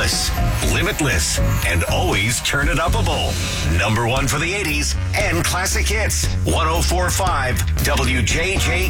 Timeless, limitless, and always turn it upable. Number one for the 80s and classic hits. 104.5 WJJK.